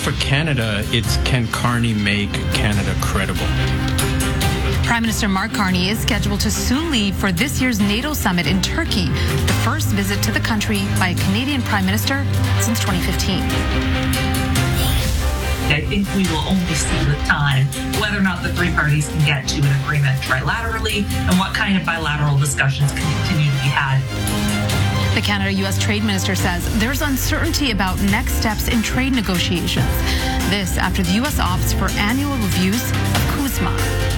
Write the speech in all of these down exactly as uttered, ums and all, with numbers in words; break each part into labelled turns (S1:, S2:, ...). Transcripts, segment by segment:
S1: for Canada, it's can Carney make Canada credible?
S2: Prime Minister Mark Carney is scheduled to soon leave for this year's NATO summit in Turkey, the first visit to the country by a Canadian Prime Minister since twenty fifteen.
S3: I think we will only see with time whether or not the three parties can get to an agreement trilaterally and what kind of bilateral discussions can continue to be had.
S2: The Canada-U S Trade Minister says there's uncertainty about next steps in trade negotiations. This after the U S opts for annual reviews of CUSMA.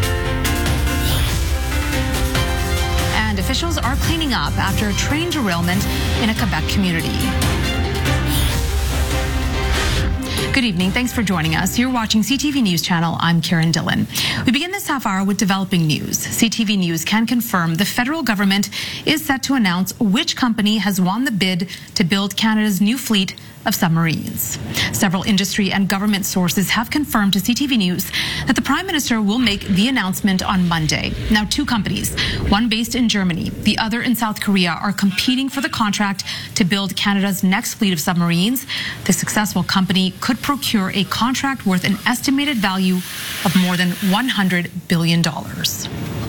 S2: And officials are cleaning up after a train derailment in a Quebec community. Good evening. Thanks for joining us. You're watching C T V News Channel. I'm Karen Dillon. We begin this half hour with developing news. C T V News can confirm the federal government is set to announce which company has won the bid to build Canada's new fleet of submarines. Several industry and government sources have confirmed to C T V News that the Prime Minister will make the announcement on Monday. Now, two companies, one based in Germany, the other in South Korea, are competing for the contract to build Canada's next fleet of submarines. The successful company could procure a contract worth an estimated value of more than one hundred billion dollars.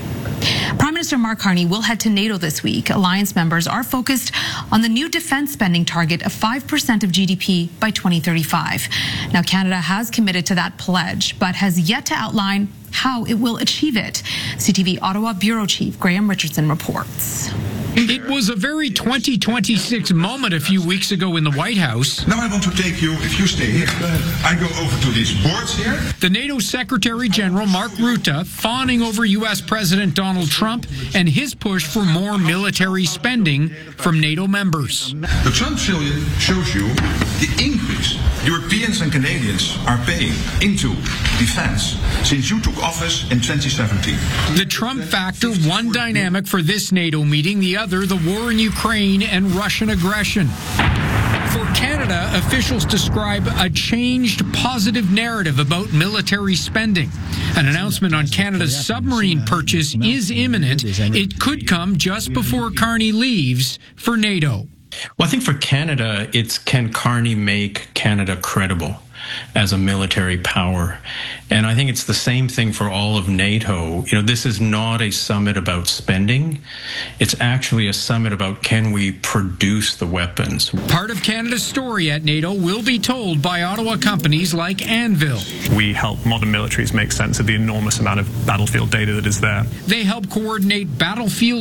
S2: Prime Minister Mark Carney will head to NATO this week. Alliance members are focused on the new defense spending target of five percent of G D P by twenty thirty-five. Now, Canada has committed to that pledge, but has yet to outline how it will achieve it. C T V Ottawa Bureau Chief Graham Richardson reports.
S4: It was a very twenty twenty-six moment a few weeks ago in the White House.
S5: Now I want to take you, if you stay here, I go over to these boards here.
S4: The NATO Secretary General Mark Rutte fawning over U S President Donald Trump and his push for more military spending from NATO members.
S5: The Trump trillion shows you the increase Europeans and Canadians are paying into defense since you took office in twenty seventeen.
S4: The Trump factor, one dynamic for this NATO meeting, the other, the war in Ukraine and Russian aggression. For Canada, officials describe a changed positive narrative about military spending. An announcement on Canada's submarine purchase is imminent. It could come just before Carney leaves for NATO.
S1: Well, I think for Canada, it's can Carney make Canada credible as a military power? And I think it's the same thing for all of NATO. You know, this is not a summit about spending. It's actually a summit about can we produce the weapons.
S4: Part of Canada's story at NATO will be told by Ottawa companies like Anvil.
S6: We help modern militaries make sense of the enormous amount of battlefield data that is there.
S4: They help coordinate battlefield